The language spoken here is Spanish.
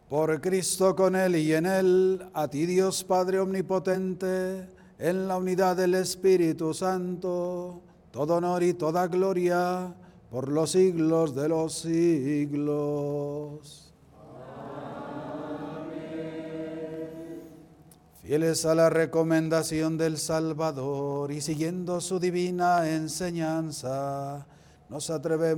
Por Cristo, con Él y en Él, a ti Dios Padre Omnipotente, en la unidad del Espíritu Santo, todo honor y toda gloria por los siglos de los siglos. Fieles a la recomendación del Salvador y siguiendo su divina enseñanza, nos atrevemos